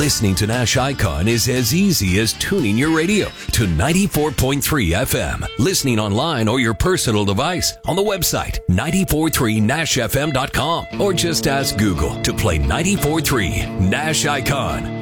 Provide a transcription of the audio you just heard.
Listening to Nash Icon is as easy as tuning your radio to 94.3 FM, listening online or your personal device on the website 943nashfm.com, or just ask Google to play 94.3 Nash Icon.